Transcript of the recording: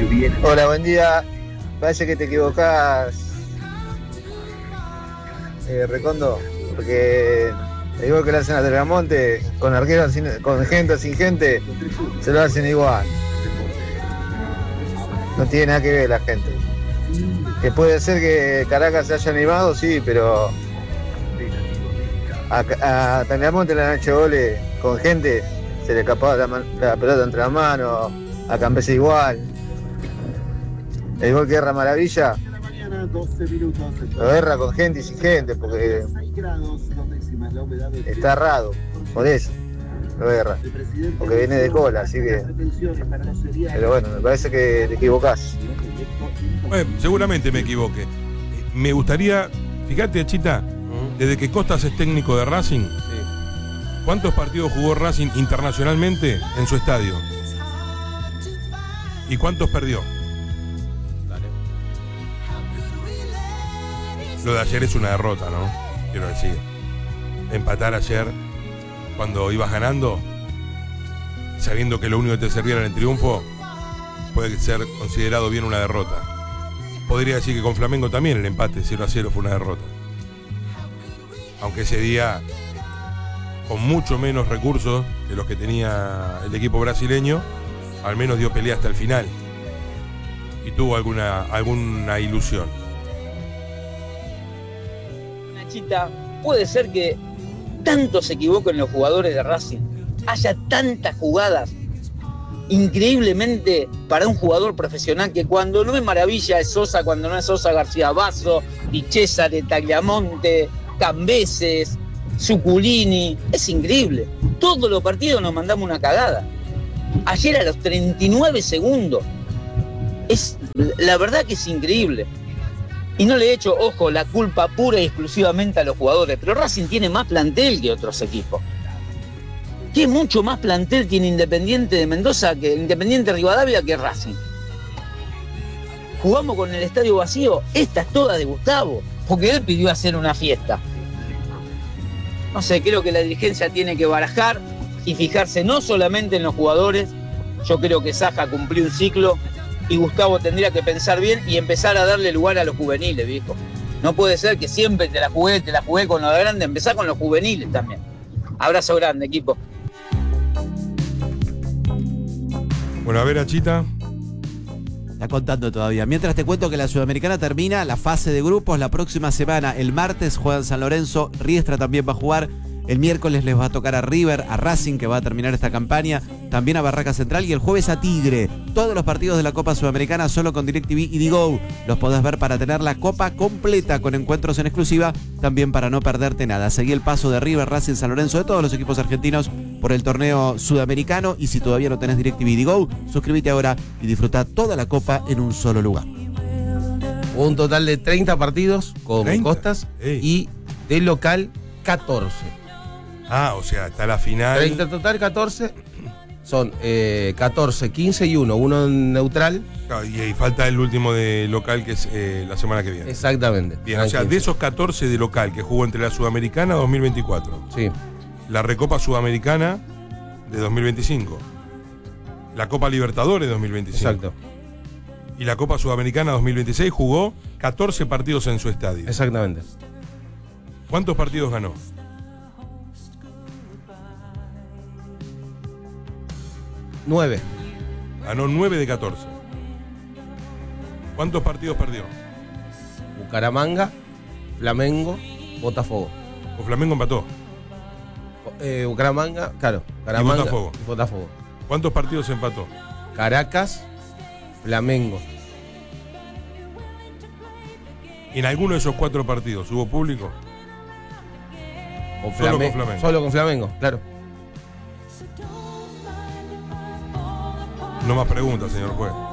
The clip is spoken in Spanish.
Hola, buen día. Parece que te equivocás, Recondo, porque el gol que le hacen a Telemonte, con arquero, con gente o sin gente, se lo hacen igual. No tiene nada que ver la gente. Que puede ser que Caracas se haya animado, sí, pero a Telemonte le han hecho goles con gente, se le escapaba la pelota entre las manos, a Campese igual. El gol que erra Maravilla lo erra con gente y sin gente, porque está errado, por eso lo erra, porque viene de cola, así que. Pero bueno, me parece que te equivocás. Bueno, seguramente me equivoque. Me gustaría, fíjate, Chita, desde que Costas es técnico de Racing, ¿cuántos partidos jugó Racing internacionalmente en su estadio? ¿Y cuántos perdió? Lo de ayer es una derrota, ¿no? Quiero decir, empatar ayer cuando ibas ganando, sabiendo que lo único que te servía era el triunfo, puede ser considerado bien una derrota. Podría decir que con Flamengo también el empate 0-0 fue una derrota. Aunque ese día, con mucho menos recursos que los que tenía el equipo brasileño, al menos dio pelea hasta el final y tuvo alguna ilusión. Nachita, puede ser que tanto se equivoquen los jugadores de Racing, haya tantas jugadas increíblemente para un jugador profesional, que cuando no es Maravilla es Sosa, cuando no es Sosa García Basso, Di Cesare, Tagliamonte, Cambeses, Zuculini. Es increíble. Todos los partidos nos mandamos una cagada. Ayer a los 39 segundos. La verdad que es increíble. Y no le he hecho, ojo, la culpa pura y exclusivamente a los jugadores, pero Racing tiene más plantel que otros equipos. ¿Qué mucho más plantel tiene Independiente de Mendoza, que Independiente Rivadavia, que Racing? Jugamos con el estadio vacío. Esta es toda de Gustavo, porque él pidió hacer una fiesta. No sé, creo que la dirigencia tiene que barajar y fijarse no solamente en los jugadores. Yo creo que Saja cumplió un ciclo y Gustavo tendría que pensar bien y empezar a darle lugar a los juveniles, viejo. No puede ser que siempre te la jugué con los grandes, empezar con los juveniles también. Abrazo grande, equipo. Bueno, a ver, Achita. Está contando todavía. Mientras te cuento que la Sudamericana termina la fase de grupos la próxima semana. El martes juegan San Lorenzo, Riestra también va a jugar. El miércoles les va a tocar a River, a Racing, que va a terminar esta campaña, también a Barraca Central, y el jueves a Tigre. Todos los partidos de la Copa Sudamericana solo con DirecTV y Digo. Los podés ver para tener la Copa completa con encuentros en exclusiva, también para no perderte nada. Seguí el paso de River, Racing, San Lorenzo, de todos los equipos argentinos por el torneo sudamericano, y si todavía no tenés DirecTV y Digo, suscríbete ahora y disfruta toda la Copa en un solo lugar. Hubo un total de 30 partidos con 30. Costas y de local 14. Ah, o sea, está la final. 30 total, 14. Son 14, 15 y uno neutral. Claro, y falta el último de local, que es la semana que viene. Exactamente. Bien, o sea, 15. de esos 14 de local que jugó entre la Sudamericana 2024. Sí. La Recopa Sudamericana de 2025. La Copa Libertadores de 2025. Exacto. Y la Copa Sudamericana 2026 jugó 14 partidos en su estadio. Exactamente. ¿Cuántos partidos ganó? 9. Ganó 9 de 14. ¿Cuántos partidos perdió? Bucaramanga, Flamengo, Botafogo. O Flamengo empató. Bucaramanga, claro. Bucaramanga, Botafogo. y Botafogo. ¿Cuántos partidos empató? Caracas, Flamengo. En alguno de esos 4 partidos hubo público. Solo con Flamengo. Solo con Flamengo, claro. No más preguntas, señor juez.